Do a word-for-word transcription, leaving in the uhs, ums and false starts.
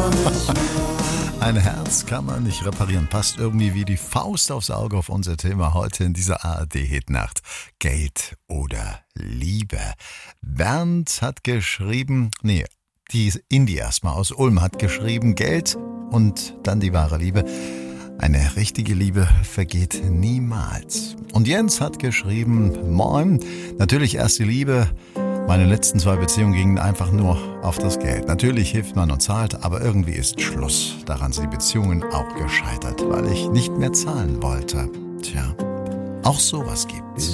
Ein Herz kann man nicht reparieren. Passt irgendwie wie die Faust aufs Auge auf unser Thema heute in dieser A R D-Hitnacht. Geld oder Liebe. Bernd hat geschrieben, nee, die Indi erstmal aus Ulm hat geschrieben, Geld und dann die wahre Liebe. Eine richtige Liebe vergeht niemals. Und Jens hat geschrieben, moin, natürlich erst die Liebe. Meine letzten zwei Beziehungen gingen einfach nur auf das Geld. Natürlich hilft man und zahlt, aber irgendwie ist Schluss. Daran sind die Beziehungen auch gescheitert, weil ich nicht mehr zahlen wollte. Tja, auch sowas gibt's.